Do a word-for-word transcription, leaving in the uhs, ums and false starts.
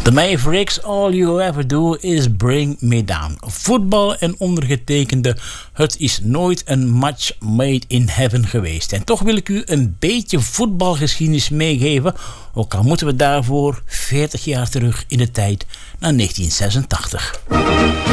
The Mavericks, all you ever do is bring me down. Voetbal en ondergetekende, het is nooit een match made in heaven geweest. En toch wil ik u een beetje voetbalgeschiedenis meegeven, ook al moeten we daarvoor veertig jaar terug in de tijd naar negentien zesentachtig.